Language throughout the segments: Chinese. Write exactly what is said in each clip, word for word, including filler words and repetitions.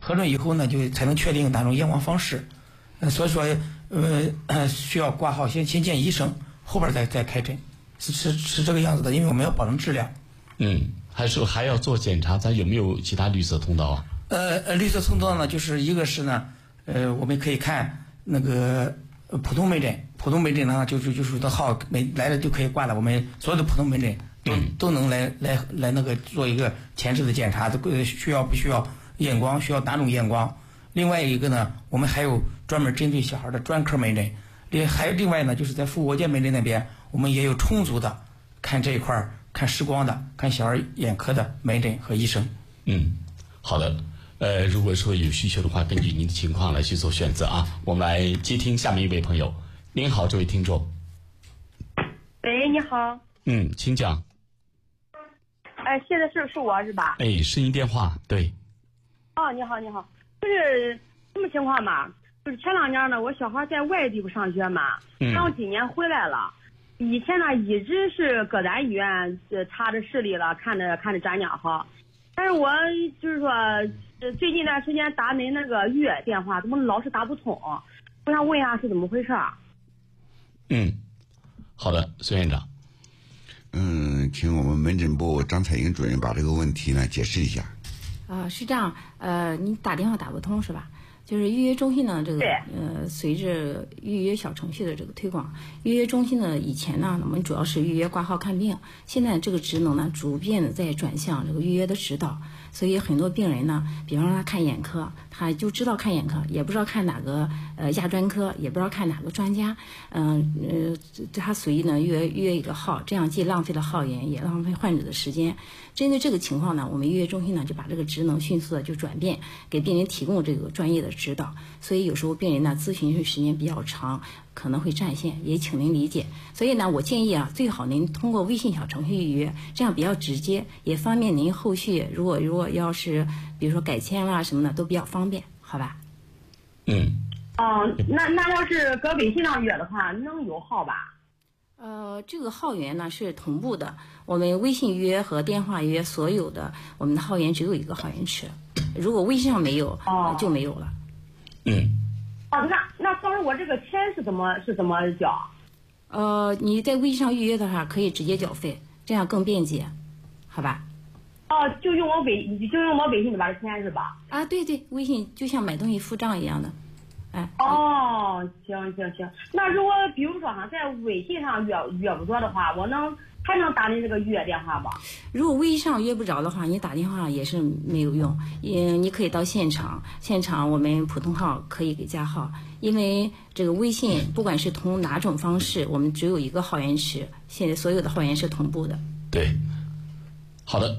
核准以后呢，就才能确定哪种验光方式。呃，所以说，呃，需要挂号先先见医生，后边再再开诊，是是是这个样子的，因为我们要保证质量。 嗯，还是还要做检查，咱有没有其他绿色通道啊？ 呃呃，绿色通道呢，就是一个是呢，呃，我们可以看那个普通门诊，普通门诊呢，就是就是的号每来了就可以挂了，我们所有的普通门诊都、嗯、都能来来来那个做一个前置的检查，这需要不需要验光，需要哪种验光？另外一个呢，我们还有专门针对小孩的专科门诊，另还有另外呢，就是在复活节门诊那边，我们也有充足的看这一块看视光的、看小儿眼科的门诊和医生。 嗯，好的。呃，如果说有需求的话，根据您的情况来去做选择啊。我们来接听下面一位朋友。您好，这位听众。 喂，你好。 嗯，请讲。 哎，现在是是我是吧？ 哎，视音电话，对。 哦，你好，你好。就是什么情况嘛？就是前两年呢，我小孩在外地不上学嘛， 嗯， 然后今年回来了。以前呢，一直是搁咱医院呃查着视力了，看着看着咱家好。但是我就是说，最近一段时间打您那个预约电话，怎么老是打不通？我想问一下是怎么回事？ 嗯，好的，孙院长。 嗯，请我们门诊部张彩英主任把这个问题呢解释一下。 啊，是这样，呃，你打电话打不通是吧？就是预约中心呢，这个呃，随着预约小程序的这个推广，预约中心呢，以前呢，我们主要是预约挂号看病，现在这个职能呢，逐渐的在转向这个预约的指导，所以很多病人呢，比方说他看眼科，他就知道看眼科，也不知道看哪个呃亚专科，也不知道看哪个专家，嗯呃，他随意呢约约一个号，这样既浪费了号源，也浪费患者的时间。针对这个情况呢，我们预约中心呢就把这个职能迅速的就转变，给病人提供这个专业的指导。所以有时候病人呢咨询时间比较长，可能会占线，也请您理解。所以呢，我建议啊，最好您通过微信小程序预约，这样比较直接，也方便您后续如果如果要是比如说改签啦什么的都比较方便，好吧？ 嗯。 哦，那那要是搁微信上约的话，能有号吧？ 呃，这个号源呢是同步的，我们微信预约和电话预约所有的我们的号源只有一个号源池，如果微信上没有， 哦、 呃、就没有了。 嗯。 哦，那那到时候我这个钱是怎么是怎么交？ 呃，你在微信上预约的话，可以直接缴费，这样更便捷，好吧？ 哦，就用我微就用我微信里边的钱是吧？ 啊，对对，微信就像买东西付账一样的。哎， 哦，行行行，那如果比如说哈，在微信上约约不着的话，我能还能打你这个预约电话吗？ 如果微信上约不着的话，你打电话也是没有用，嗯，你可以到现场，现场我们普通号可以给加号，因为这个微信不管是通哪种方式，我们只有一个号源池，现在所有的号源是同步的。 对，好的。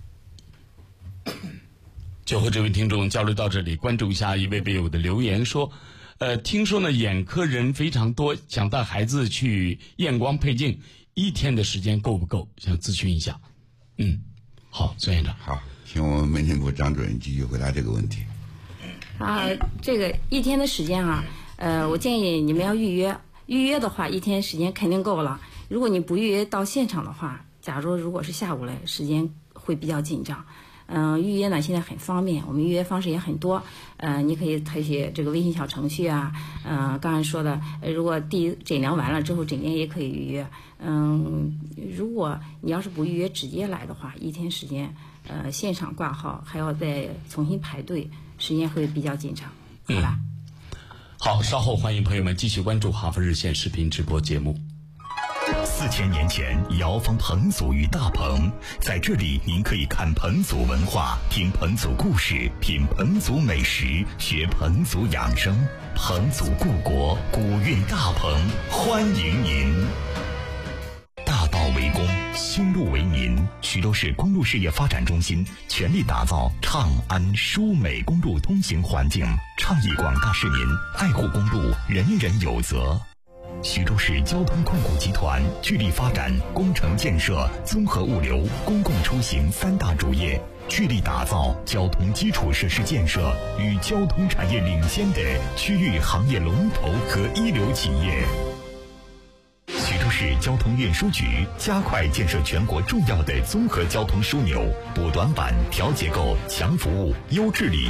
就和这位听众交流到这里，关注一下一位微友的留言说，呃，听说呢眼科人非常多，想带孩子去验光配镜，一天的时间够不够？想咨询一下。嗯，好，孙院长。 好，请我们门诊部张主任继续回答这个问题。 啊，这个一天的时间啊，呃，我建议你们要预约，预约的话一天时间肯定够了。如果你不预约到现场的话，假如如果是下午来，时间会比较紧张。嗯、呃，预约呢现在很方便，我们预约方式也很多。呃，你可以采取这个微信小程序啊，嗯、呃，刚才说的，如果第一诊疗完了之后，诊间也可以预约。嗯，如果你要是不预约直接来的话，一天时间，呃，现场挂号还要再重新排队，时间会比较紧张，好吧？ 嗯、好，稍后欢迎朋友们继续关注哈佛日线视频直播节目。 四千年前，瑶房彭祖与大鹏，在这里您可以看彭祖文化，听彭祖故事，品彭祖美食，学彭祖养生。彭祖故国，古韵大鹏，欢迎您。大道为公，修路为民。徐州市公路事业发展中心全力打造畅安舒美公路通行环境，倡议广大市民爱护公路，人人有责。徐州市交通控股集团致力发展工程建设、综合物流、公共出行三大主业，致力打造交通基础设施建设与交通产业领先的区域行业龙头和一流企业。徐州市交通运输局加快建设全国重要的综合交通枢纽，补短板、调结构、强服务、优治理。